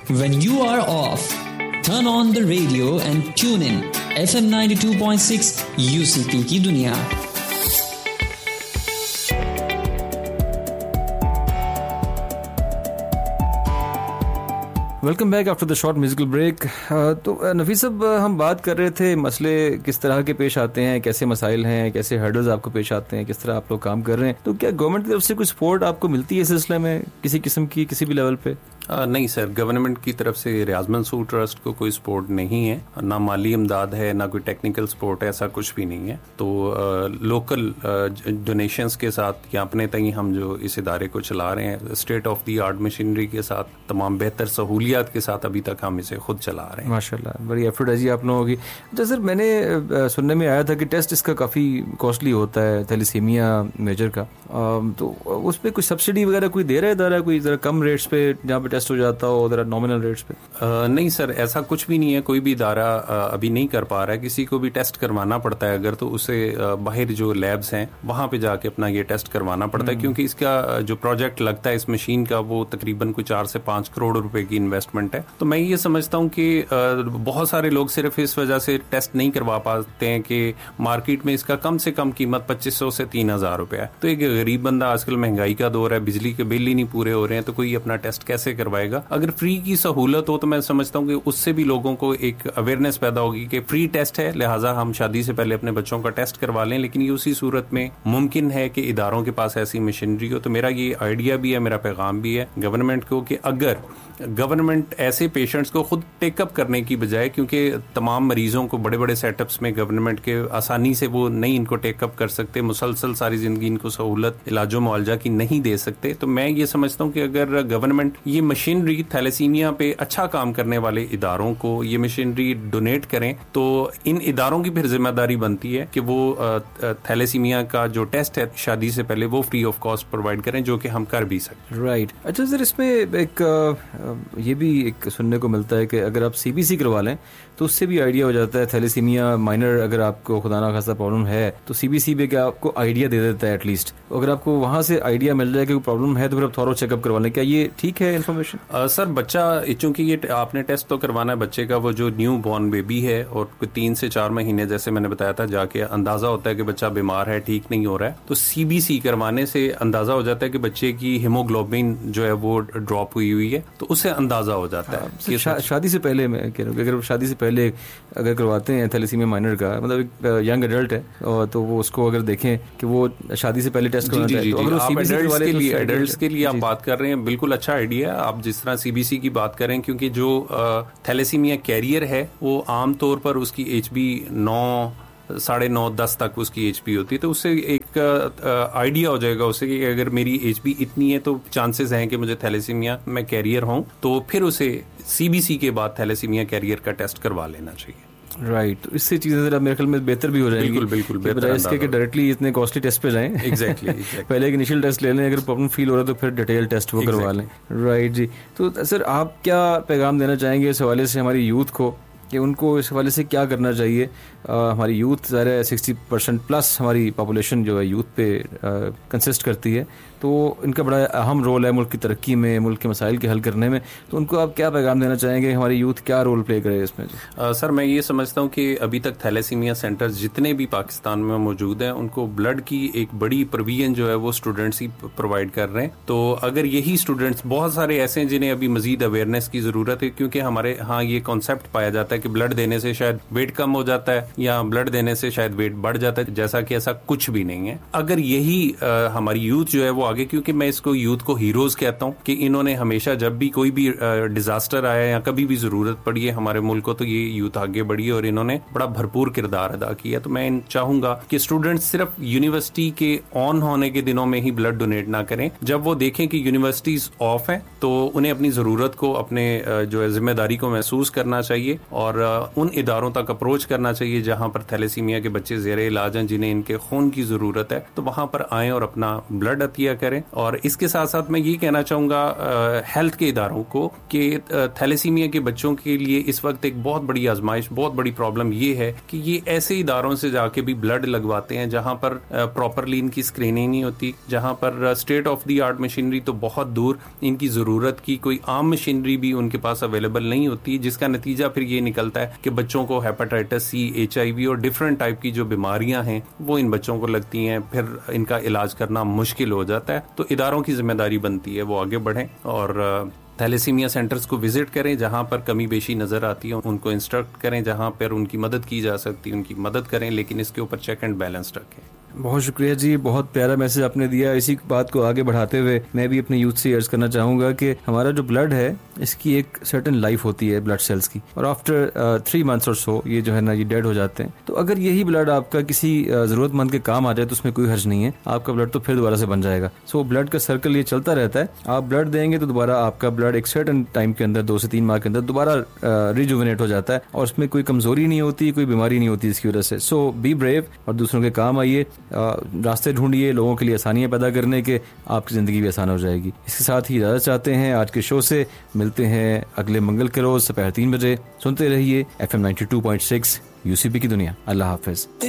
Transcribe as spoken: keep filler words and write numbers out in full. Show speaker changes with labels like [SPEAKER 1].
[SPEAKER 1] When you are off, turn on the radio and tune in F M ninety-two point six U C P की दुनिया।
[SPEAKER 2] Welcome back after the short musical break. तो नफीस साहब, हम बात कर रहे थे मसले किस तरह के पेश आते हैं, कैसे मसाइल हैं, कैसे हर्डल्स आपको पेश आते हैं, किस तरह आप लोग काम कर रहे हैं। तो क्या गवर्नमेंट की तरफ से कोई सपोर्ट आपको मिलती है इस सिलसिले में, किसी किस्म की, किसी भी लेवल पे?
[SPEAKER 3] आ, नहीं सर, गवर्नमेंट की तरफ से रियाज मंसूर ट्रस्ट को कोई सपोर्ट नहीं है, ना माली इमदाद है, ना कोई टेक्निकल सपोर्ट है, ऐसा कुछ भी नहीं है। तो आ, लोकल डोनेशंस के साथ या अपने तक हम जो इस इदारे को चला रहे हैं, state of the art machinery के साथ, तमाम बेहतर सहूलियात के साथ अभी तक हम इसे खुद चला रहे हैं।
[SPEAKER 2] माशाल्लाह, बड़ी एफर्ट है जी आप लोगों की। अच्छा सर, मैंने आ, सुनने में आया था कि टेस्ट इसका काफ़ी कॉस्टली होता है, थैलेसीमिया मेजर का। आ, तो उस पर कुछ सब्सिडी वगैरह कोई दे रहा है इदारा, कोई ज़रा कम रेट्स पे जहाँ पे टेस्ट हो जाता हो, जरा नॉमिनल रेट्स पे?
[SPEAKER 3] आ, नहीं सर, ऐसा कुछ भी नहीं है। कोई भी इदारा अभी नहीं कर पा रहा है। किसी को भी टेस्ट करवाना पड़ता है अगर, तो उसे बाहर जो लैब्स हैं वहाँ पे जाके अपना ये टेस्ट करवाना पड़ता है, क्योंकि इसका जो प्रोजेक्ट लगता है इस मशीन का, वो तकरीबन कोई चार से पाँच करोड़ रुपए की इन्वेस्टमेंट है। तो मैं ये समझता हूँ कि बहुत सारे लोग सिर्फ इस वजह से टेस्ट नहीं करवा पाते हैं कि मार्केट में इसका कम से कम कीमत पच्चीस सौ से तीन हजार रुपया है। तो एक गरीब बंदा, आजकल महंगाई का दौर है, बिजली के बिल ही नहीं पूरे हो रहे हैं, तो कोई अपना टेस्ट कैसे करवाएगा? अगर फ्री की सहूलत हो तो मैं समझता हूँ कि उससे भी लोगों को एक अवेयरनेस पैदा होगी कि फ्री टेस्ट है, लिहाजा हम शादी से पहले अपने बच्चों का टेस्ट करवा लें। लेकिन ये उसी सूरत में मुमकिन है कि इदारों के पास ऐसी मशीनरी हो। तो मेरा ये आइडिया भी है, मेरा पैगाम भी है गवर्नमेंट को कि अगर गवर्नमेंट ऐसे पेशेंट्स को खुद टेकअप करने की बजाय, क्योंकि तमाम मरीजों को बड़े बड़े सेटअप्स में गवर्नमेंट के आसानी से वो नहीं इनको टेकअप कर सकते, मुसलसल सारी जिंदगी इनको सहूलत इलाजो मुआवजा की नहीं दे सकते। तो मैं ये समझता हूँ कि अगर गवर्नमेंट ये मशीनरी थैलेसीमिया पे अच्छा काम करने वाले इदारों को ये मशीनरी डोनेट करें, तो इन इदारों की फिर जिम्मेदारी बनती है कि वो थैलेसीमिया का जो टेस्ट है शादी से पहले वो फ्री ऑफ कॉस्ट प्रोवाइड करें, जो कि हम कर भी सकते।
[SPEAKER 2] राइट। अच्छा सर, इसमें एक ये भी एक सुनने को मिलता है कि अगर आप सीबीसी करवा लें तो उससे भी आइडिया हो जाता है। थैलेसीमिया माइनर अगर आपको खुदा ना खासा प्रॉब्लम है तो सीबीसी पे क्या आपको आइडिया दे देता है एटलीस्ट। अगर आपको वहां से आइडिया मिल जाए कि कोई प्रॉब्लम है तो फिर आप थॉरो चेकअप करवा लें। क्या ये ठीक है इन्फॉर्मेशन?
[SPEAKER 3] uh, सर, बच्चा, चूंकि ये आपने टेस्ट तो करवाना है बच्चे का, वो जो न्यू बॉर्न बेबी है और तीन से चार महीने जैसे मैंने बताया था जाके अंदाजा होता है कि बच्चा बीमार है, ठीक नहीं हो रहा है। तो सीबीसी करवाने से अंदाजा हो जाता है कि बच्चे की हीमोग्लोबिन जो है वो ड्रॉप हुई हुई है, तो उससे अंदाजा हो जाता है।
[SPEAKER 2] कि शा, शादी से पहले मैं कह रहा हूँ कि अगर शादी से पहले अगर करवाते हैं थैलेसीमिया माइनर का, मतलब एक यंग एडल्ट है और तो वो उसको अगर देखें कि वो शादी से पहले टेस्ट करवाना है, तो अगर वो सीबीसी वाले के लिए
[SPEAKER 3] एडल्ट्स के लिए आप बात कर रहे हैं, बिल्कुल अच्छा आइडिया है। आप जिस तरह सीबीसी की बात करें, क्योंकि जो थैलेसीमिया कैरियर है वो आमतौर पर उसकी एचबी नौ साढ़े नौ दस तक उसकी एचपी होती है, तो उससे एक आइडिया हो जाएगा उसे कि अगर मेरी एचपी इतनी है तो चांसेस हैं कि मुझे थैलेसीमिया में कैरियर हूं, तो फिर उसे सीबीसी के बाद थैलेसीमिया कैरियर का टेस्ट करवा लेना चाहिए।
[SPEAKER 2] राइट। तो इससे चीजें जरा मेरे ख्याल में बेहतर भी हो जाएंगी।
[SPEAKER 3] बिल्कुल बिल्कुल बेहतर,
[SPEAKER 2] इसके कि डायरेक्टली इतने कॉस्टली टेस्ट पे जाएं।
[SPEAKER 3] Exactly exactly.
[SPEAKER 2] पहले एक इनिशियल टेस्ट ले लें, अगर प्रॉब्लम फील हो रहा है तो फिर डिटेल टेस्ट वो करवा लें। राइट जी। तो सर, आप क्या पैगाम देना चाहेंगे इस हवाले से हमारी यूथ को कि उनको इस हवाले से क्या करना चाहिए? आ, हमारी यूथ ज़ाहिर है सिक्सटी परसेंट प्लस हमारी पॉपुलेशन जो है यूथ पे कंसिस्ट करती है, तो इनका बड़ा अहम रोल है मुल्क की तरक्की में, मुल्क के मसाइल के हल करने में। तो उनको आप क्या पैगाम देना चाहेंगे, हमारी यूथ क्या रोल प्ले करे इसमें?
[SPEAKER 3] आ, सर, मैं ये समझता हूँ कि अभी तक थैलेसीमिया सेंटर्स जितने भी पाकिस्तान में मौजूद हैं, उनको ब्लड की एक बड़ी प्रोविजन जो है वो स्टूडेंट्स ही प्रोवाइड कर रहे हैं। तो अगर यही स्टूडेंट्स, बहुत सारे ऐसे हैं जिन्हें अभी मजीद अवेयरनेस की जरूरत है, क्योंकि हमारे यहाँ ये कॉन्सेप्ट पाया जाता है कि ब्लड देने से शायद वेट कम हो जाता है या ब्लड देने से शायद वेट बढ़ जाता है, जैसा कि ऐसा कुछ भी नहीं है। अगर यही आ, हमारी यूथ जो है वो आगे, क्योंकि मैं इसको यूथ को हीरोज कहता हूँ कि इन्होंने हमेशा जब भी कोई भी डिजास्टर आया या कभी भी जरूरत पड़ी है हमारे मुल्क को, तो ये यूथ आगे बढ़ी है और इन्होंने बड़ा भरपूर किरदार अदा किया। तो मैं चाहूंगा कि स्टूडेंट्स सिर्फ यूनिवर्सिटी के ऑन होने के दिनों में ही ब्लड डोनेट ना करें। जब वो देखें कि यूनिवर्सिटीज ऑफ है तो उन्हें अपनी जरूरत को, अपने जो है जिम्मेदारी को महसूस करना चाहिए और उन इदारों तक अप्रोच करना चाहिए जहां पर थैलेसीमिया के बच्चे ज़ेरे इलाज हैं, जिन्हें इनके खून की ज़रूरत है, तो वहां पर आएँ और अपना ब्लड अतिया करें। और इसके साथ साथ मैं ये कहना चाहूँगा हेल्थ के इदारों को कि थैलेसीमिया के बच्चों के लिए इस वक्त एक बहुत बड़ी आजमाइश, बहुत बड़ी प्रॉब्लम ये है कि ये ऐसे इदारों से जाके भी ब्लड लगवाते हैं जहां पर प्रॉपरली इनकी स्क्रीनिंग नहीं होती, जहां पर state of the art machinery तो बहुत दूर, इनकी ज़रूरत की कोई आम मशीनरी भी उनके पास अवेलेबल नहीं होती, जिसका नतीजा फिर ये निकलता है कि बच्चों को hepatitis C, H I we और डिफरेंट टाइप की जो बीमारियां हैं वो इन बच्चों को लगती हैं, फिर इनका इलाज करना मुश्किल हो जाता है। तो इदारों की जिम्मेदारी बनती है वो आगे बढ़ें और थैलेसीमिया सेंटर्स को विजिट करें, जहां पर कमी बेशी नजर आती है उनको इंस्ट्रक्ट करें, जहां पर उनकी मदद की जा सकती है उनकी मदद करें, लेकिन इसके ऊपर चेक एंड बैलेंस रखें।
[SPEAKER 2] बहुत शुक्रिया जी, बहुत प्यारा मैसेज आपने दिया। इसी बात को आगे बढ़ाते हुए मैं भी अपने यूथ से अर्ज करना चाहूँगा कि हमारा जो ब्लड है इसकी एक सर्टेन लाइफ होती है ब्लड सेल्स की, और आफ्टर थ्री मंथ्स और सो ये जो है ना ये डेड हो जाते हैं। तो अगर यही ब्लड आपका किसी ज़रूरतमंद के काम आ जाए तो उसमें कोई हर्ज नहीं है, आपका ब्लड तो फिर दोबारा से बन जाएगा। सो ब्लड का सर्कल ये चलता रहता है, आप ब्लड देंगे तो दोबारा आपका ब्लड एक सर्टेन टाइम के अंदर, दो से तीन माह के अंदर दोबारा रिजुविनेट हो जाता है और उसमें कोई कमजोरी नहीं होती, कोई बीमारी नहीं होती इसकी वजह से। सो बी ब्रेव और दूसरों के काम आइए, रास्ते ढूंढिए लोगों के लिए आसानियां पैदा करने के, आपकी जिंदगी भी आसान हो जाएगी। इसके साथ ही इजाजत चाहते हैं आज के शो से। मिलते हैं अगले मंगल के रोज दोपहर तीन बजे। सुनते रहिए F M ninety two point six UCP की दुनिया। अल्लाह हाफिज।